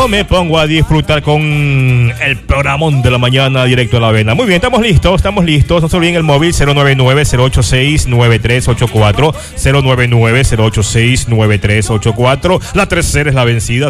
Me pongo a disfrutar con el programón de la mañana directo a la avena. Muy bien, estamos listos. No se olviden el móvil 099-086-9384, 099-086-9384. La tercera es la vencida,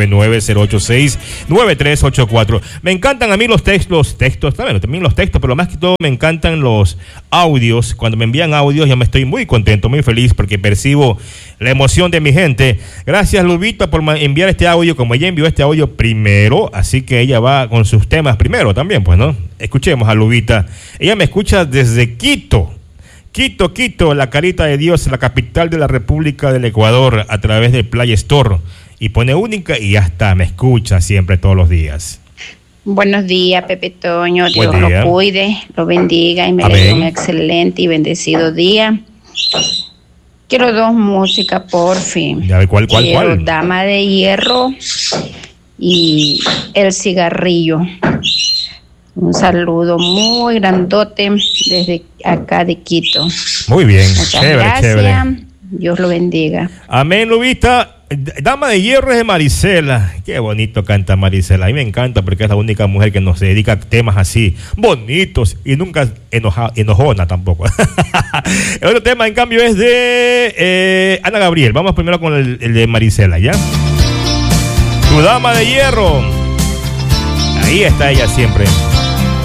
099-086-9384. Me encantan a mí los textos, también los textos, pero más que todo me encantan los audios. Cuando me envían audios ya me estoy muy contento, muy feliz porque percibo la emoción de mi gente. Gracias, Lubita, por enviar este audio. Como ella envió este audio primero, así que ella va con sus temas primero también, pues, ¿no? Escuchemos a Lubita. Ella me escucha desde Quito, la carita de Dios, la capital de la República del Ecuador, a través de Play Store. Y pone única y ya está, me escucha siempre, todos los días. Buenos días, Pepe Toño. Dios lo cuide, lo bendiga y me dé un excelente y bendecido día. Quiero dos músicas, por fin. ¿Cuál? Dama de Hierro y El Cigarrillo. Un saludo muy grandote desde acá de Quito. Muy bien. Muchas gracias. Dios lo bendiga. Amén, Lubita. Dama de Hierro es de Marisela. Qué bonito canta Marisela. A mí me encanta porque es la única mujer que nos dedica a temas así bonitos y nunca enojona tampoco. El otro tema, en cambio, es de Ana Gabriel. Vamos primero con el de Marisela, ¿ya? Tu Dama de Hierro. Ahí está ella siempre.